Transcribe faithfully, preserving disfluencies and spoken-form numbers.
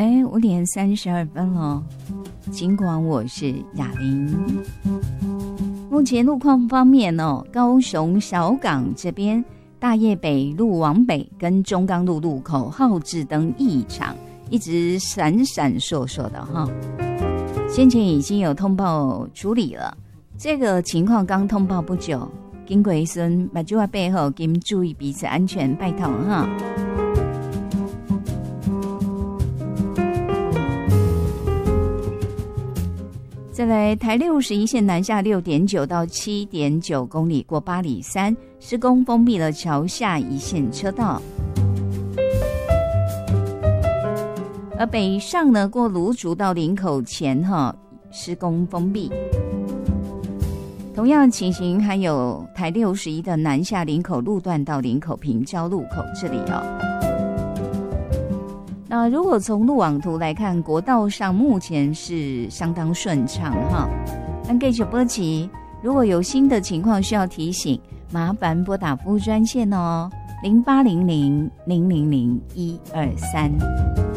哎，五点三十二分了。尽管我是雅玲。目前路况方面哦，高雄小港这边大业北路往北跟中钢路路口号志灯异常，一直闪闪烁烁的哈。先前已经有通报处理了，这个情况刚通报不久，经过一声把这话背后，请注意彼此安全，拜托哈。再来，台六十一线南下六点九到七点九公里，过八里山施工封闭了桥下一线车道。而北上呢，过芦竹到林口前哈施工封闭。同样情形还有台六十一的南下林口路段到林口平交路口这里哦。那如果从路网图来看，国道上目前是相当顺畅哈。但继续播起，如果有新的情况需要提醒，麻烦拨打服务专线哦，零八零零零零零一二三。